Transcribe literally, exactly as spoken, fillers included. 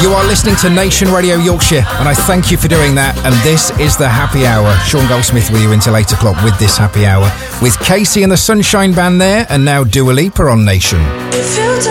You are listening to Nation Radio Yorkshire, and I thank you for doing that. And this is the Happy Hour. Sean Goldsmith with you until eight o'clock with this Happy Hour, with Casey and the Sunshine Band there, and now Dua Lipa on Nation. If you